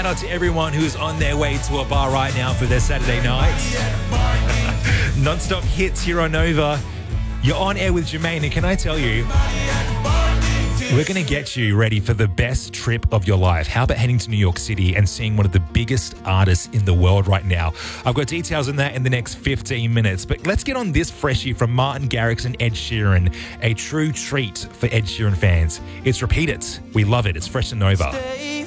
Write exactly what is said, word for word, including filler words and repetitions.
shout out to everyone who's on their way to a bar right now for their Saturday night. Non-stop hits here on Nova. You're on air with Jermaine, and can I tell you, we're going to get you ready for the best trip of your life. How about heading to New York City and seeing one of the biggest artists in the world right now? I've got details on that in the next fifteen minutes. But let's get on this freshie from Martin Garrix and Ed Sheeran. A true treat for Ed Sheeran fans. It's Repeat It. We love it. It's fresh to Nova.